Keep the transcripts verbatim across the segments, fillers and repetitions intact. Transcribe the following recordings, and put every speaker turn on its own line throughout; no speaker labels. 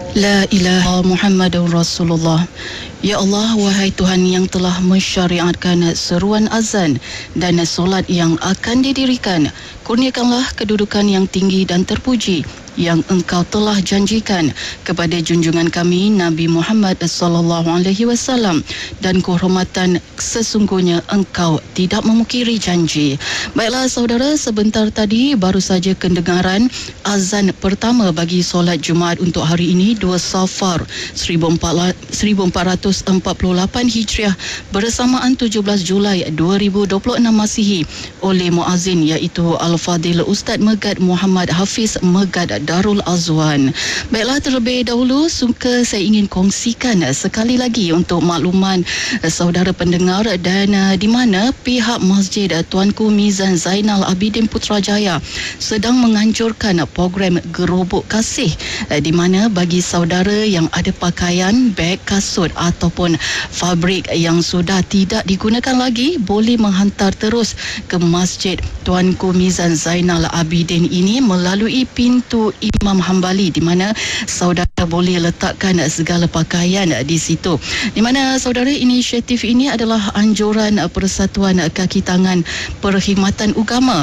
La ilaha Muhammadur Rasulullah. Ya Allah, wahai Tuhan yang telah mensyariatkan seruan azan dan solat yang akan didirikan, kurniakanlah kedudukan yang tinggi dan terpuji yang Engkau telah janjikan kepada junjungan kami Nabi Muhammad sallallahu alaihi wasallam, dan kehormatan sesungguhnya Engkau tidak memungkiri janji. Baiklah saudara, sebentar tadi baru saja kedengaran azan pertama bagi solat Jumaat untuk hari ini dua Safar seribu empat ratus empat puluh lapan Hijriah bersamaan tujuh belas Julai dua ribu dua puluh enam Masihi oleh muazzin iaitu Al-Fadil Ustaz Megat Muhammad Hafiz Megat Darul Azwan. Baiklah, terlebih dahulu suka saya ingin kongsikan sekali lagi untuk makluman saudara pendengar dan uh, di mana pihak Masjid Tuanku Mizan Zainal Abidin Putrajaya sedang menganjurkan program Gerobok Kasih, uh, di mana bagi saudara yang ada pakaian, beg, kasut ataupun fabrik yang sudah tidak digunakan lagi boleh menghantar terus ke Masjid Tuanku Mizan Zainal Abidin ini melalui pintu Imam Hambali, di mana saudara boleh letakkan segala pakaian di situ. Di mana saudara, inisiatif ini adalah anjuran Persatuan Kaki Tangan Perkhidmatan Ugama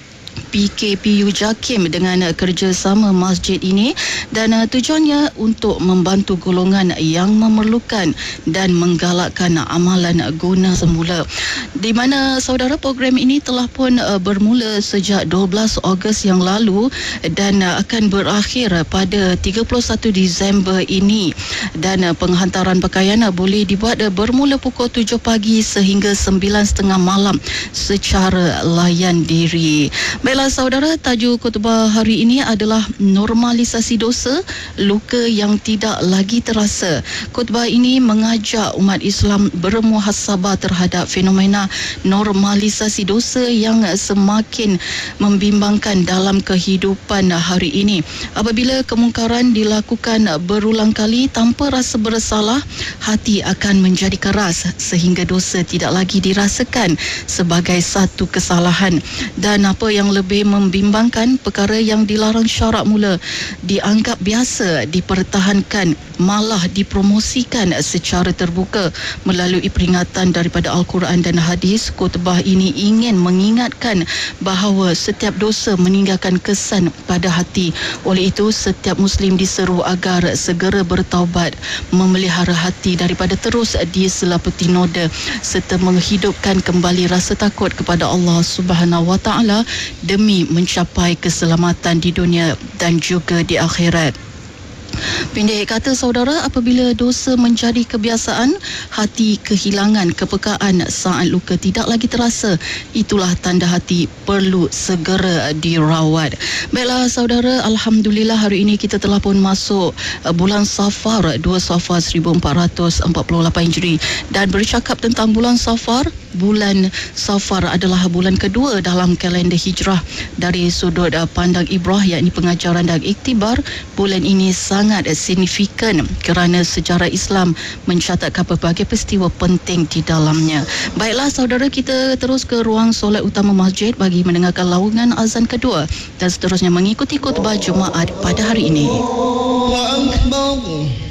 P K P U JAKIM dengan kerjasama masjid ini, dan uh, tujuannya untuk membantu golongan yang memerlukan dan menggalakkan amalan guna semula. Di mana saudara, program ini telah pun uh, bermula sejak dua belas Ogos yang lalu dan uh, akan berakhir pada tiga puluh satu Disember ini, dan uh, penghantaran pakaian uh, boleh dibuat uh, bermula pukul tujuh pagi sehingga sembilan tiga puluh malam secara layan diri. Baiklah saudara, tajuk khutbah hari ini adalah normalisasi dosa, luka yang tidak lagi terasa. Khutbah ini mengajak umat Islam bermuhasabah terhadap fenomena normalisasi dosa yang semakin membimbangkan dalam kehidupan hari ini. Apabila kemungkaran dilakukan berulang kali tanpa rasa bersalah, hati akan menjadi keras sehingga dosa tidak lagi dirasakan sebagai satu kesalahan. Dan apa yang lebih membimbangkan, perkara yang dilarang syarak mula dianggap biasa, dipertahankan, malah dipromosikan secara terbuka melalui peringatan daripada Al-Quran dan hadis. Khutbah ini ingin mengingatkan bahawa setiap dosa meninggalkan kesan pada hati. Oleh itu, setiap Muslim diseru agar segera bertaubat, memelihara hati daripada terus diselaputi noda, serta menghidupkan kembali rasa takut kepada Allah Subhanahu Wa Taala demi mencapai keselamatan di dunia dan juga di akhirat. Pendek kata saudara, apabila dosa menjadi kebiasaan, hati kehilangan kepekaan saat luka tidak lagi terasa. Itulah tanda hati perlu segera dirawat. Baiklah saudara, Alhamdulillah hari ini kita telah pun masuk bulan Safar dua Safar seribu empat ratus empat puluh lapan Hijri. Dan bercakap tentang bulan Safar, bulan Safar adalah bulan kedua dalam kalender hijrah. Dari sudut pandang Ibrah, yakni pengajaran dan iktibar, bulan ini sangat signifikan kerana sejarah Islam mencatatkan berbagai peristiwa penting di dalamnya. Baiklah saudara, kita terus ke ruang solat utama masjid bagi mendengarkan laungan azan kedua dan seterusnya mengikuti khutbah Jumaat pada hari ini.
Allahu Akbar.